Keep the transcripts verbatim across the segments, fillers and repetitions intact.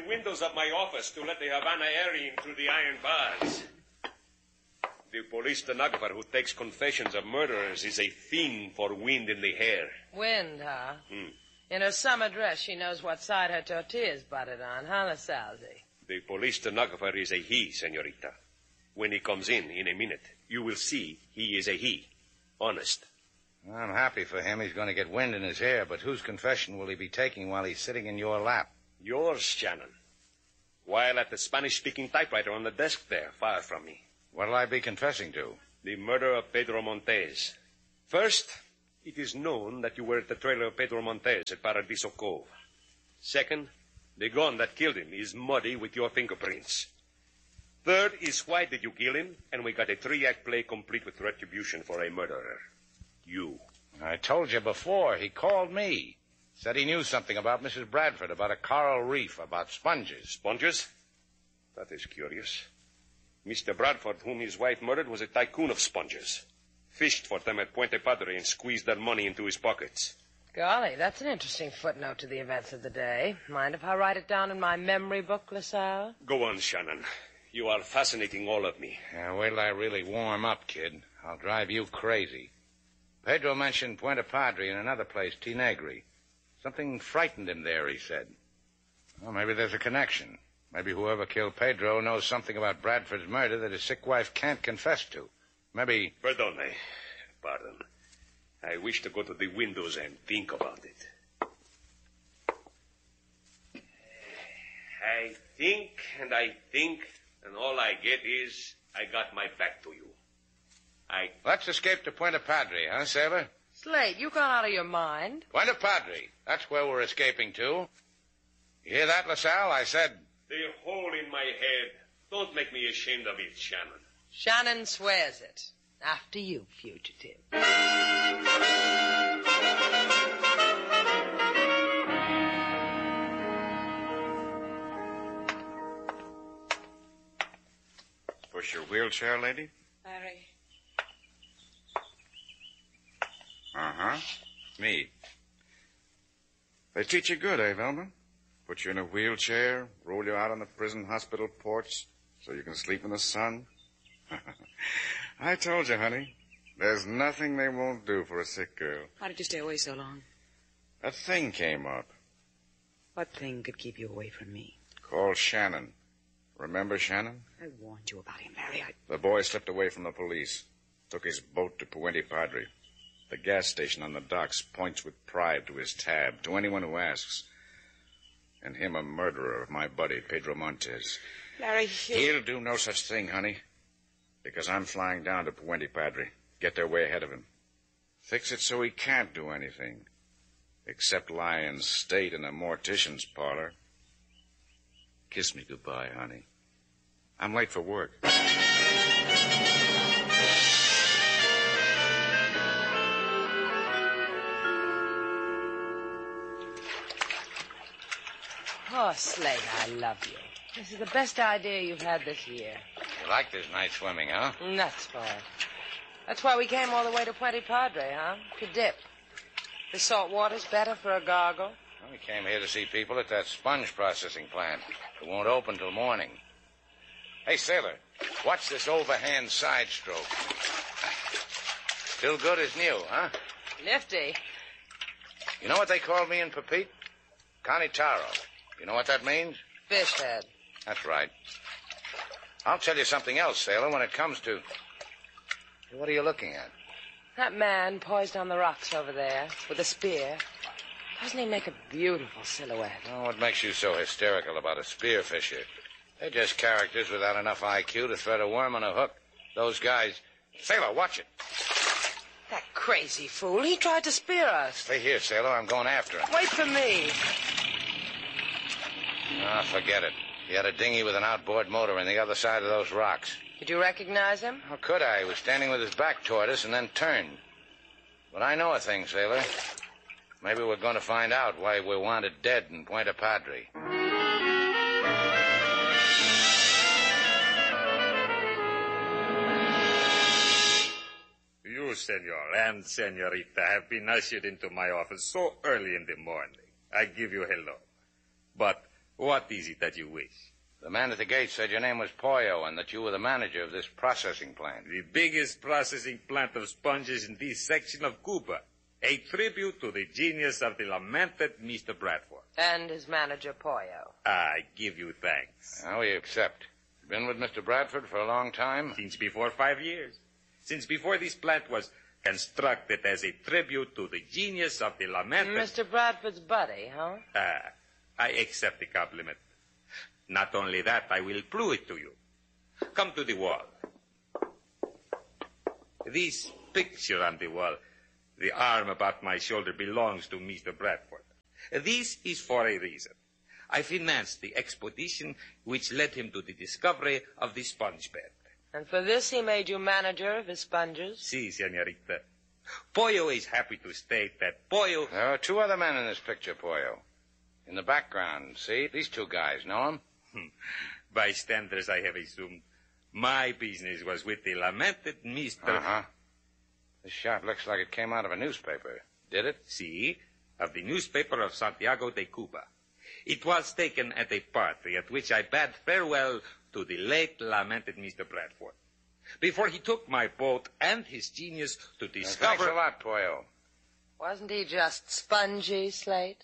windows of my office to let the Havana air in through the iron bars. The police stenographer who takes confessions of murderers is a fiend for wind in the hair. Wind, huh? Hmm. In her summer dress, she knows what side her tortilla's buttered on, huh, LaSalzi? The police stenographer is a he, senorita. When he comes in, in a minute, you will see he is a he. Honest. I'm happy for him. He's going to get wind in his hair, but whose confession will he be taking while he's sitting in your lap? Yours, Shannon. While at the Spanish-speaking typewriter on the desk there, far from me. What'll I be confessing to? The murder of Pedro Montez. First, it is known that you were at the trailer of Pedro Montez at Paradiso Cove. Second, the gun that killed him is muddy with your fingerprints. Third is why did you kill him, and we got a three-act play complete with retribution for a murderer. You. I told you before. He called me. Said he knew something about Missus Bradford, about a coral reef, about sponges. Sponges? That is curious. Mister Bradford, whom his wife murdered, was a tycoon of sponges. Fished for them at Puente Padre and squeezed their money into his pockets. Golly, that's an interesting footnote to the events of the day. Mind if I write it down in my memory book, LaSalle? Go on, Shannon. You are fascinating all of me. Yeah, wait till I really warm up, kid. I'll drive you crazy. Pedro mentioned Puente Padre and another place, Tinegri. Something frightened him there, he said. Well, maybe there's a connection. Maybe whoever killed Pedro knows something about Bradford's murder that his sick wife can't confess to. Maybe... Perdone. Pardon. I wish to go to the windows and think about it. I think and I think, and all I get is I got my back to you. I... Let's escape to Puente Padre, huh, sailor? Slate, you gone out of your mind. Puente Padre. That's where we're escaping to. You hear that, LaSalle? I said... The hole in my head. Don't make me ashamed of it, Shannon. Shannon swears it. After you, fugitive. Push your wheelchair, lady? Larry. Uh-huh. Me. They treat you good, eh, Velma? Put you in a wheelchair, roll you out on the prison hospital porch so you can sleep in the sun. I told you, honey, there's nothing they won't do for a sick girl. Why did you stay away so long? A thing came up. What thing could keep you away from me? Called Shannon. Remember Shannon? I warned you about him, Larry. I... The boy slipped away from the police. Took his boat to Puente Padre. The gas station on the docks points with pride to his tab, to anyone who asks. And him a murderer of my buddy, Pedro Montez. Larry, he'll... He'll do no such thing, honey. Because I'm flying down to Puente Padre. Get there way ahead of him. Fix it so he can't do anything. Except lie in state in a mortician's parlor. Kiss me goodbye, honey. I'm late for work. Oh, Slate, I love you. This is the best idea you've had this year. You like this night swimming, huh? Nuts for it. That's why we came all the way to Puente Padre, huh? To dip. The salt water's better for a gargle. Well, we came here to see people at that sponge processing plant. It won't open till morning. Hey, sailor, watch this overhand side stroke. Still good as new, huh? Nifty. You know what they called me in Pepite? Conitaro. You know what that means? Fish head. That's right. I'll tell you something else, sailor, when it comes to... What are you looking at? That man poised on the rocks over there with a spear. Doesn't he make a beautiful silhouette? Oh, what makes you so hysterical about a spearfisher? They're just characters without enough I Q to thread a worm on a hook. Those guys... Sailor, watch it. That crazy fool. He tried to spear us. Stay here, sailor. I'm going after him. Wait for me. Ah, forget it. He had a dinghy with an outboard motor on the other side of those rocks. Did you recognize him? How could I? He was standing with his back toward us and then turned. But I know a thing, sailor. Maybe we're going to find out why we're wanted dead in Puente Padre. You, senor, and senorita have been ushered into my office so early in the morning. I give you hello. But What is it that you wish? The man at the gate said your name was Pollo and that you were the manager of this processing plant. The biggest processing plant of sponges in this section of Cuba. A tribute to the genius of the lamented Mister Bradford. And his manager, Pollo. I give you thanks. Now we accept. Been with Mister Bradford for a long time? Since before five years. Since before this plant was constructed as a tribute to the genius of the lamented... Mister Bradford's buddy, huh? Ah, I accept the compliment. Not only that, I will prove it to you. Come to the wall. This picture on the wall, the arm about my shoulder, belongs to Mister Bradford. This is for a reason. I financed the expedition which led him to the discovery of the sponge bed. And for this he made you manager of his sponges? Si, senorita. Pollo is happy to state that Pollo... There are two other men in this picture, Pollo. In the background, see? These two guys, know them? Bystanders, I have assumed. My business was with the lamented Mister Uh-huh. This shot looks like it came out of a newspaper. Did it? Si, of the newspaper of Santiago de Cuba. It was taken at a party at which I bade farewell to the late lamented Mister Bradford. Before he took my boat and his genius to discover... Thanks a lot, Pollo. Wasn't he just spongy, Slate?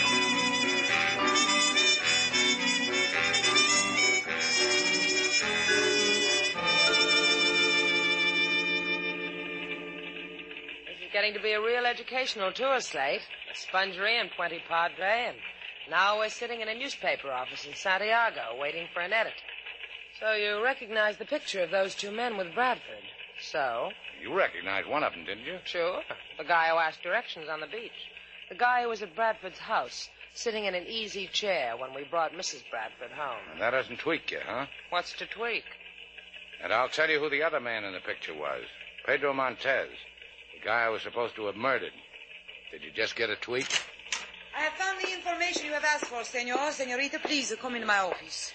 Getting to be a real educational tour, Slate. A spongery in Puente Padre, and now we're sitting in a newspaper office in Santiago waiting for an editor. So you recognize the picture of those two men with Bradford. So? You recognized one of them, didn't you? Sure. The guy who asked directions on the beach. The guy who was at Bradford's house, sitting in an easy chair when we brought Missus Bradford home. And that doesn't tweak you, huh? What's to tweak? And I'll tell you who the other man in the picture was. Pedro Montez. The guy I was supposed to have murdered. Did you just get a tweak? I have found the information you have asked for, senor. Senorita, please come into my office.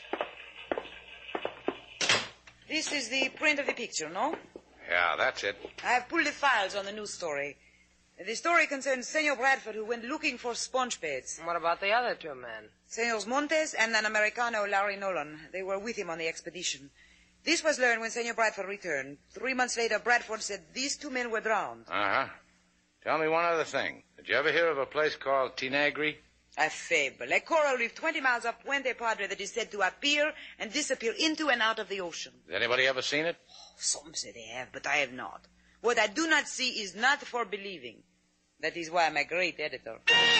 This is the print of the picture, no? Yeah, that's it. I have pulled the files on the news story. The story concerns Senor Bradford, who went looking for sponge beds. What about the other two men? Senors Montes and an Americano, Larry Nolan. They were with him on the expedition. This was learned when Senor Bradford returned. Three months later, Bradford said these two men were drowned. Uh-huh. Tell me one other thing. Did you ever hear of a place called Tinegri? A fable. A coral reef twenty miles up Puente Padre that is said to appear and disappear into and out of the ocean. Has anybody ever seen it? Oh, some say they have, but I have not. What I do not see is not for believing. That is why I'm a great editor.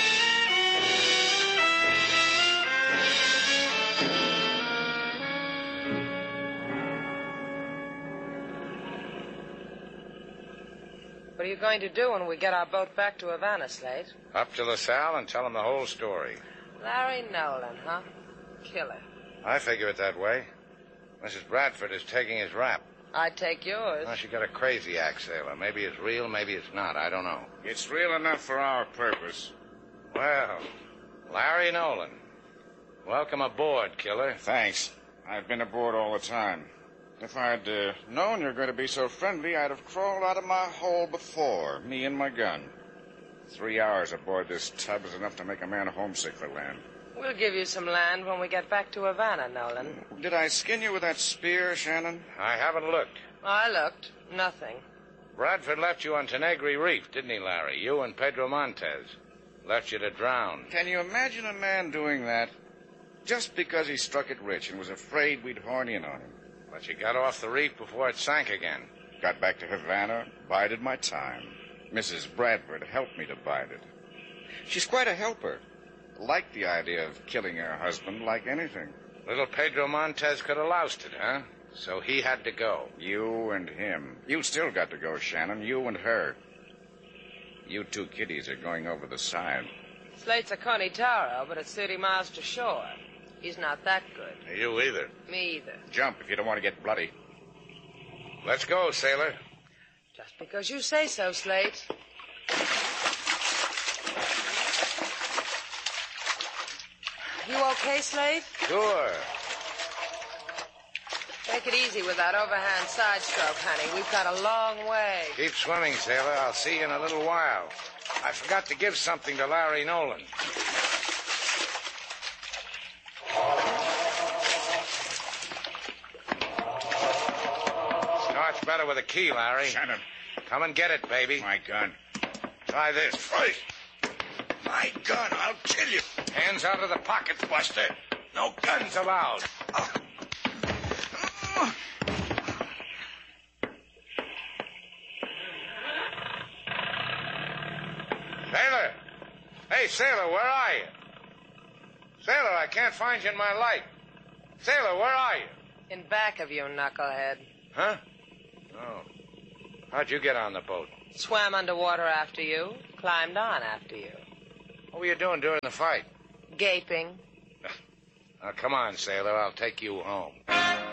What are you going to do when we get our boat back to Havana, Slate? Up to LaSalle and tell him the whole story. Larry Nolan, huh? Killer. I figure it that way. Missus Bradford is taking his rap. I'd take yours. Well, she got a crazy act, sailor. Maybe it's real, maybe it's not. I don't know. It's real enough for our purpose. Well, Larry Nolan. Welcome aboard, killer. Thanks. I've been aboard all the time. If I'd uh, known you're going to be so friendly, I'd have crawled out of my hole before, me and my gun. Three hours aboard this tub is enough to make a man homesick for land. We'll give you some land when we get back to Havana, Nolan. Did I skin you with that spear, Shannon? I haven't looked. I looked. Nothing. Bradford left you on Tenegri Reef, didn't he, Larry? You and Pedro Montez. Left you to drown. Can you imagine a man doing that? Just because he struck it rich and was afraid we'd horn in on him. But you got off the reef before it sank again. Got back to Havana, bided my time. Missus Bradford helped me to bide it. She's quite a helper. Liked the idea of killing her husband like anything. Little Pedro Montez could have loused it, huh? So he had to go. You and him. You still got to go, Shannon. You and her. You two kiddies are going over the side. Slate's a Conitaro, but it's thirty miles to shore. He's not that good. You either. Me either. Jump if you don't want to get bloody. Let's go, sailor. Just because you say so, Slate. You okay, Slate? Sure. Take it easy with that overhand side stroke, honey. We've got a long way. Keep swimming, sailor. I'll see you in a little while. I forgot to give something to Larry Nolan. better with a key, Larry. Shut him. Come and get it, baby. My gun. Try this. Hey! My gun, I'll kill you. Hands out of the pockets, Buster. No guns allowed. Sailor! Hey, Sailor, where are you? Sailor, I can't find you in my light. Sailor, where are you? In back of you, knucklehead. Huh? Oh. How'd you get on the boat? Swam underwater after you, climbed on after you. What were you doing during the fight? Gaping. Now, come on, Sailor. I'll take you home.